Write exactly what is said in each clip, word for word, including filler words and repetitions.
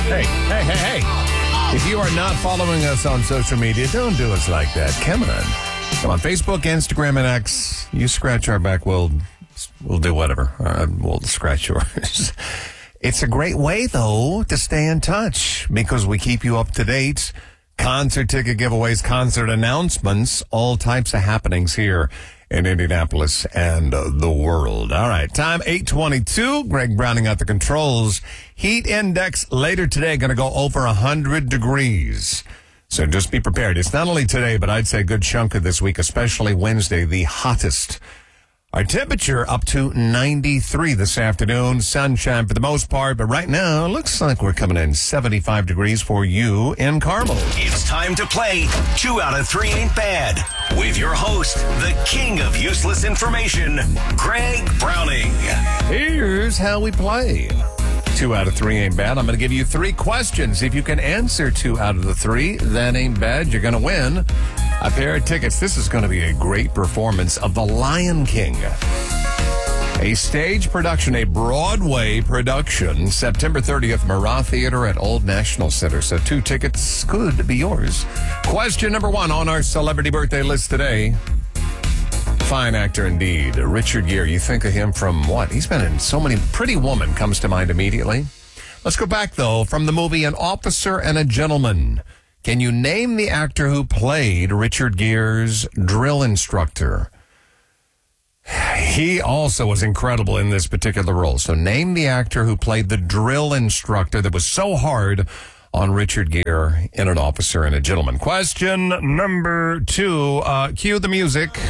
Hey, hey, hey, hey. If you are not following us on social media, don't do us like that. Come on. Come on, Facebook, Instagram, and X. You scratch our back, we'll, we'll do whatever. Uh, we'll scratch yours. It's a great way, though, to stay in touch because we keep you up to date. Concert ticket giveaways, concert announcements, all types of happenings here in Indianapolis and uh, the world. All right, time eight twenty-two. Greg Browning at the controls. Heat index later today going to go over one hundred degrees. So just be prepared. It's not only today, but I'd say a good chunk of this week, especially Wednesday, the hottest. Our temperature up to ninety-three this afternoon. Sunshine for the most part, but right now, looks like we're coming in seventy-five degrees for you in Carmel. It's time to play Two Out of Three Ain't Bad with your host, the king of useless information, Greg Browning. Here's how we play. Two out of three ain't bad. I'm going to give you three questions. If you can answer two out of the three, that ain't bad. You're going to win a pair of tickets. This is going to be a great performance of The Lion King. A stage production, a Broadway production, September thirtieth, Murat Theater at Old National Center. So two tickets could be yours. Question number one on our celebrity birthday list today. Fine actor indeed. Richard Gere. You think of him from what? He's been in so many. Pretty Woman comes to mind immediately. Let's go back, though, from the movie An Officer and a Gentleman. Can you name the actor who played Richard Gere's drill instructor? He also was incredible in this particular role. So name the actor who played the drill instructor that was so hard on Richard Gere in An Officer and a Gentleman. Question number two. Uh, cue the music.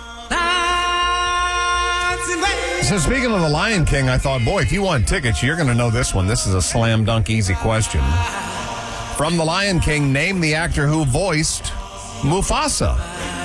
So speaking of The Lion King, I thought, boy, if you want tickets, you're going to know this one. This is a slam dunk easy question. From The Lion King, name the actor who voiced Mufasa.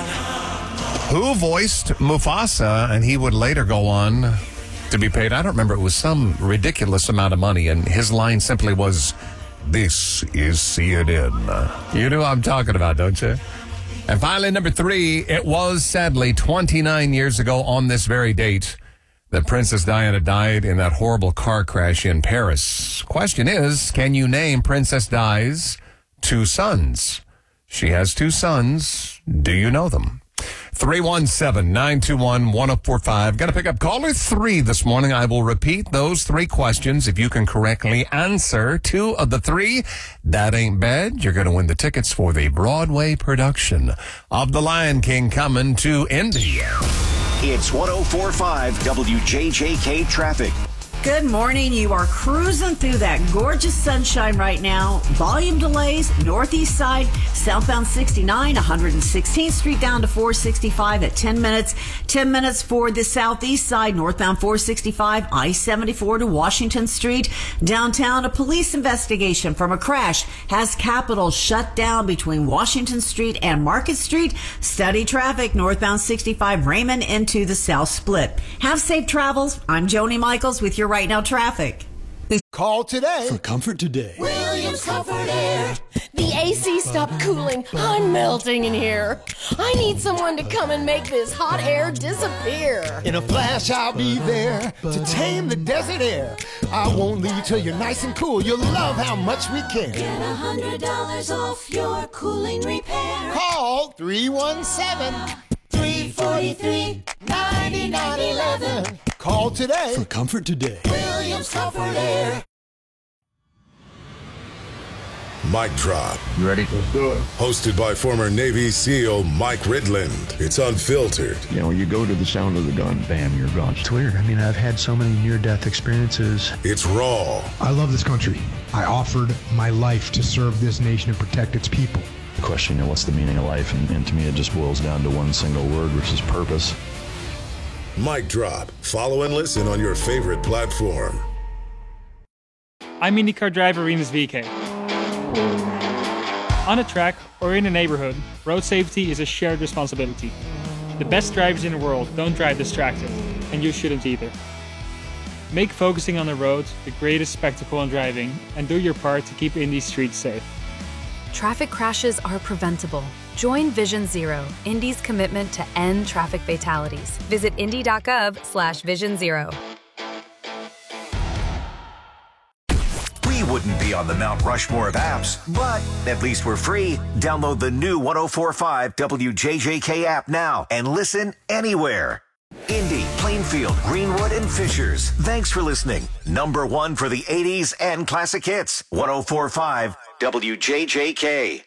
Who voiced Mufasa, and he would later go on to be paid, I don't remember, it was some ridiculous amount of money, and his line simply was, "This is C N N." You know what I'm talking about, don't you? And finally, number three, it was sadly twenty-nine years ago on this very date that Princess Diana died in that horrible car crash in Paris. Question is, can you name Princess Di's two sons? She has two sons. Do you know them? three one seven, nine two one, one oh four five. Got to pick up caller three this morning. I will repeat those three questions. If you can correctly answer two of the three, that ain't bad. You're going to win the tickets for the Broadway production of The Lion King coming to Indy. It's one oh four point five W J J K traffic. Good morning. You are cruising through that gorgeous sunshine right now. Volume delays, northeast side, southbound sixty-nine, one hundred sixteenth Street down to four sixty-five at ten minutes. ten minutes for the southeast side, northbound four sixty-five, I seventy-four to Washington Street. Downtown, a police investigation from a crash has Capitol shut down between Washington Street and Market Street. Study traffic, northbound sixty-five, Raymond into the South Split. Have safe travels. I'm Joni Michaels with your Right Now traffic. Call today for Comfort Today. Williams Comfort Air. The A C stopped cooling. I'm melting in here. I need someone to come and make this hot air disappear. In a flash, I'll be there to tame the desert air. I won't leave till you're nice and cool. You'll love how much we care. Get one hundred dollars off your cooling repair. Call three one seven, three four three, nine nine one one. Call today for Comfort Today. Williams Comfort Air. Mic Drop. You ready? Let's do it. Hosted by former Navy SEAL Mike Ridland. It's unfiltered. You know, you go to the sound of the gun, bam, you're gone. It's weird. I mean, I've had so many near-death experiences. It's raw. I love this country. I offered my life to serve this nation and protect its people. The question, you know, what's the meaning of life? And, and to me, it just boils down to one single word, which is purpose. Mic Drop. Follow and listen on your favorite platform. I'm IndyCar driver Rinus V K. On a track or in a neighborhood, road safety is a shared responsibility. The best drivers in the world don't drive distracted, and you shouldn't either. Make focusing on the road the greatest spectacle in driving, and do your part to keep Indy's streets safe. Traffic crashes are preventable. Join Vision Zero, Indy's commitment to end traffic fatalities. Visit indy.gov slash vision zero. We wouldn't be on the Mount Rushmore of apps, but at least we're free. Download the new one oh four point five W J J K app now and listen anywhere. Indy, Plainfield, Greenwood, and Fishers. Thanks for listening. Number one for the eighties and classic hits. one oh four point five W J J K.